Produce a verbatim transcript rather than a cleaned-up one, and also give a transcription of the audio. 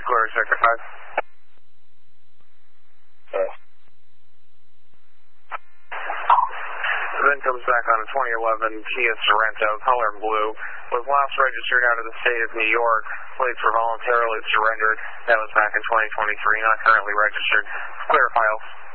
Glory Sector five. Okay. Then comes back on a twenty eleven Kia Sorento, color blue, was last registered out of the state of New York. Plates were voluntarily surrendered. That was back in twenty twenty-three, not currently registered. Clear files.